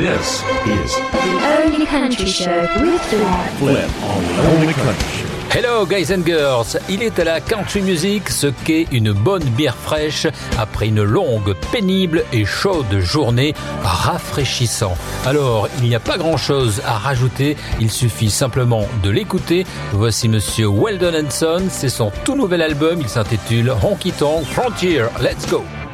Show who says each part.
Speaker 1: This is
Speaker 2: The Only Country Show with Flip.
Speaker 1: Flip on the Only Country Show.
Speaker 3: Hello guys and girls, il est à la country music ce qu'est une bonne bière fraîche après une longue, pénible et chaude journée, rafraîchissant. Alors, il n'y a pas grand chose à rajouter, il suffit simplement de l'écouter. Voici Monsieur Weldon Henson, c'est son tout nouvel album, il s'intitule Honky Tonk Frontier. Let's go!